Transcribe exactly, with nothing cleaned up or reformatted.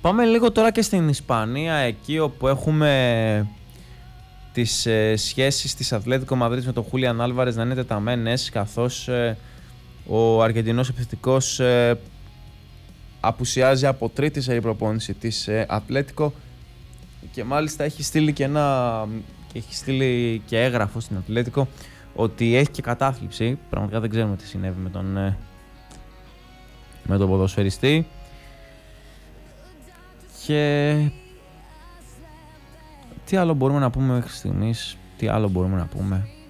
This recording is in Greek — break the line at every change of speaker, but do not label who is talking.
Πάμε λίγο τώρα και στην Ισπανία, εκεί όπου έχουμε τις ε, σχέσεις της Ατλέτικο Μαδρίτης με τον Χούλιαν Άλβαρες να είναι τεταμένες, καθώς ε, ο Αργεντινός επιθετικός ε, απουσιάζει από τρίτη σερί προπόνηση της ε, Ατλέτικο και μάλιστα έχει στείλει και ένα έχει στείλει και έγγραφο στην Ατλέτικο ότι έχει και κατάθλιψη. Πραγματικά δεν ξέρουμε τι συνέβη με τον, ε, με τον ποδοσφαιριστή. Και τι άλλο μπορούμε να πούμε μέχρι στιγμής, τι άλλο μπορούμε να πούμε.